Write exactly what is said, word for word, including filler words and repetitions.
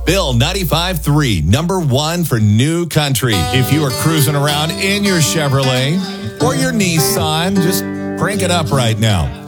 Bill ninety-five point three, number one for new country. If you are cruising around in your Chevrolet or your Nissan, just crank it up right now.